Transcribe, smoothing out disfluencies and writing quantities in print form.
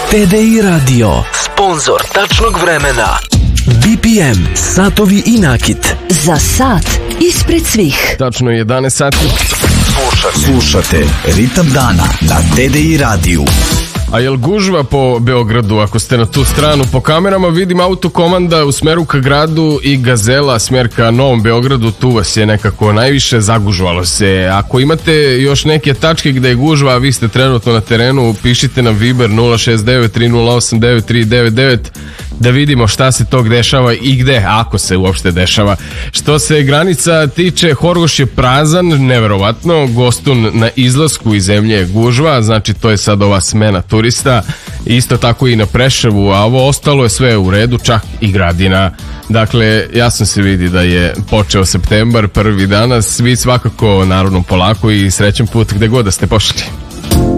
TDI Radio, sponzor tačnog vremena. BPM, satovi i nakit. Za sat ispred svih. Tačno 11 sati. Slušate Ritam dana na TDI radiju. A jel gužva po Beogradu, ako ste na tu stranu? Po kamerama vidim autokomanda u smeru ka gradu i Gazela smer ka Novom Beogradu, tu vas je nekako najviše, zagužvalo se. Ako imate još neke tačke gde je gužva, a vi ste trenutno na terenu, pišite nam Viber 069-308-9399 da vidimo šta se tog dešava i gde, ako se uopšte dešava. Što se granica tiče, Horgoš je prazan, neverovatno, Gostun na izlasku iz zemlje je gužva, znači to je sad ova smena turista, isto tako i na Preševu, a ovo ostalo je sve u redu, čak i Gradina. Dakle, jasno se vidi da je počeo septembar, prvi danas, svi svakako naravno polako i srećan put gde god da ste pošli.